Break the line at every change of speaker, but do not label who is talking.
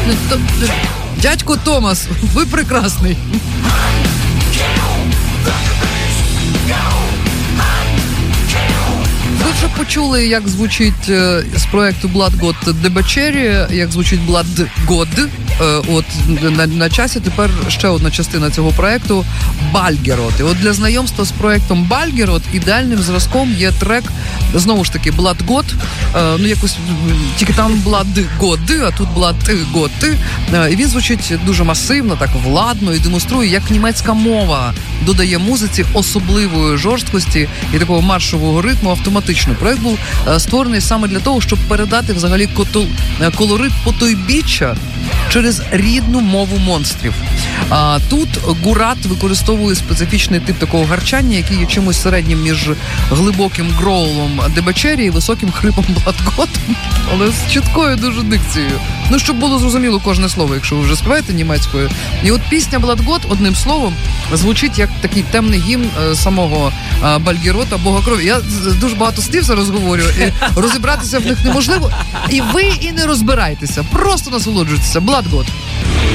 Дядько Томас, ви прекрасний. Ви вже почули, як звучить з проекту Blood God Debauchery, як звучить Blood God. От на часі тепер ще одна частина цього проекту Бальгерот. І от для знайомства з проектом Бальгерот ідеальним зразком є трек, знову ж таки, Blood God. Ну якось тільки там Blood God, а тут Blood God. І він звучить дуже масивно, так владно і демонструє, як німецька мова додає музиці особливої жорсткості і такого маршового ритму автоматично. Проект був створений саме для того, щоб передати взагалі колорит потойбіччя через рідну мову монстрів. А тут Гурат використовує специфічний тип такого гарчання, який є чимось середнім між глибоким гроулом Debauchery і високим хрипом Бладготом, але з чіткою дуже дикцією. Ну, щоб було зрозуміло кожне слово, якщо ви вже співаєте німецькою. І от пісня Бладгот, одним словом, звучить як такий темний гімн самого Бальгерота, бога крові. Я дуже багато слів зараз говорю, і розібратися в них неможливо. І ви і не розбирайтеся, просто насолоджуйтеся. Blood God.